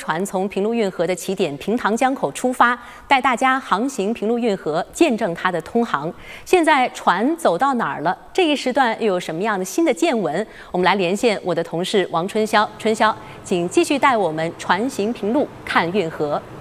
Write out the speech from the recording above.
船从平陆运河的起点平塘江口出发，带大家航行平陆运河，见证它的通航。现在船走到哪儿了？这一时段又有什么样的新的见闻？我们来连线我的同事王春潇，春潇，请继续带我们船行平陆，看运河。